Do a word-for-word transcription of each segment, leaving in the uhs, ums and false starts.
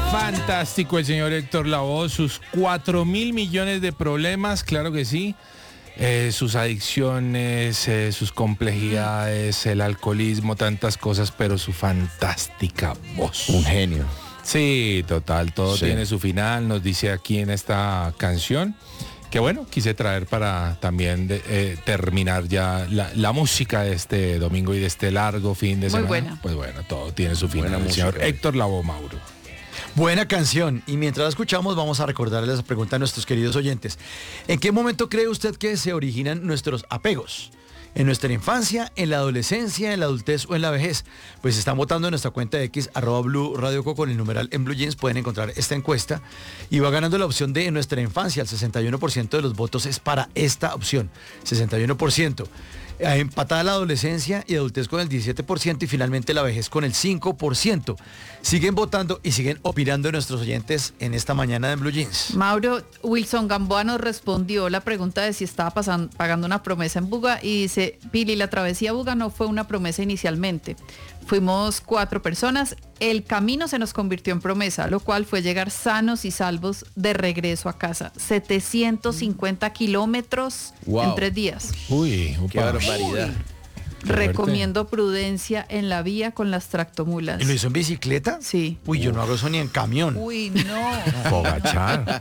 Fantástico el señor Héctor Lavoe, sus cuatro mil millones de problemas, claro que sí. Eh, sus adicciones, eh, sus complejidades, el alcoholismo, tantas cosas, pero su fantástica voz. Un genio. Sí, total, todo Sí. tiene su final, nos dice aquí en esta canción. Que bueno, quise traer para también de, eh, terminar ya la, la música de este domingo y de este largo fin de Muy semana. buena. Pues bueno, todo tiene su final. Buena El música. señor Héctor Lavoe, Mauro. Buena canción. Y mientras la escuchamos, vamos a recordarles esa pregunta a nuestros queridos oyentes. ¿En qué momento cree usted que se originan nuestros apegos? ¿En nuestra infancia, en la adolescencia, en la adultez o en la vejez? Pues están votando en nuestra cuenta de X, arroba Blue Radio Co, con el numeral en Blue Jeans. Pueden encontrar esta encuesta. Y va ganando la opción de en nuestra infancia. El sesenta y uno por ciento de los votos es para esta opción. sesenta y uno por ciento. Empatada la adolescencia y adultez con el diecisiete por ciento y finalmente la vejez con el cinco por ciento. Siguen votando y siguen opinando nuestros oyentes en esta mañana de Blue Jeans. Mauro, Wilson Gamboa nos respondió la pregunta de si estaba pasan- pagando una promesa en Buga y dice, Pili, la travesía a Buga no fue una promesa inicialmente. Fuimos cuatro personas, el camino se nos convirtió en promesa, lo cual fue llegar sanos y salvos de regreso a casa. setecientos cincuenta kilómetros Wow. en tres días. Uy, Qué upa. barbaridad. Qué fuerte. Recomiendo prudencia en la vía con las tractomulas. ¿Y lo hizo en bicicleta? Sí. Uy, yo no hago eso ni en camión. Uy, no. Fogachar.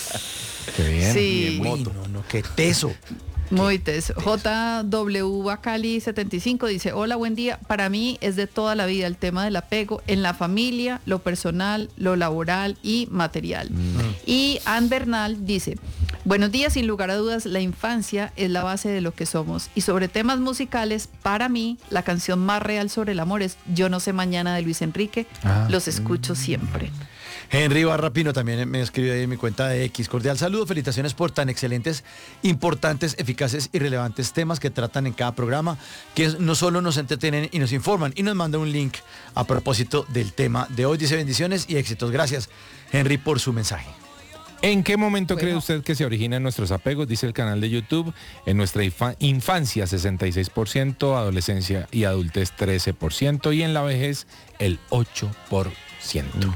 Qué bien. Sí. Uy, no, no, qué teso. Muy teso. J W Bacali setenta y cinco dice, hola, buen día. Para mí es de toda la vida el tema del apego en la familia, lo personal, lo laboral y material. Y Ann Bernal dice, buenos días, sin lugar a dudas, la infancia es la base de lo que somos. Y sobre temas musicales, para mí, la canción más real sobre el amor es Yo no sé mañana de Luis Enrique. Ah. Los escucho siempre. Henry Barrapino también me escribe ahí en mi cuenta de X. Cordial saludo, felicitaciones por tan excelentes, importantes, eficaces y relevantes temas que tratan en cada programa, que es- no solo nos entretienen y nos informan, y nos manda un link a propósito del tema de hoy. Dice bendiciones y éxitos. Gracias, Henry, por su mensaje. ¿En qué momento Bueno. cree usted que se originan nuestros apegos? Dice el canal de YouTube. En nuestra infa- infancia sesenta y seis por ciento, adolescencia y adultez trece por ciento y en la vejez el ocho por ciento.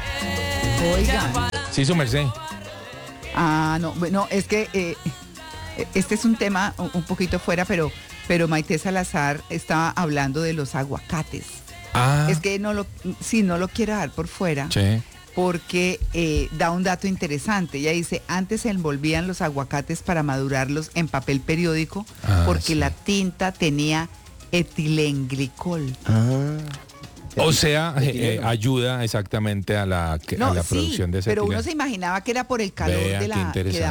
Oigan. Sí, su merced. Ah, no, bueno, es que eh, este es un tema un un poquito fuera, pero, pero Maite Salazar estaba hablando de los aguacates. Ah, Es que no lo, sí, no lo quiero dar por fuera, sí. porque eh, da un dato interesante. Ella dice, antes se envolvían los aguacates para madurarlos en papel periódico, Ah, porque sí. la tinta tenía etilenglicol. Ah. O sea, eh, eh, Etileno. ayuda exactamente a la, que- a No, la sí, producción de ese pero uno etileno. se imaginaba que era por el calor Vea, de qué la que interesante.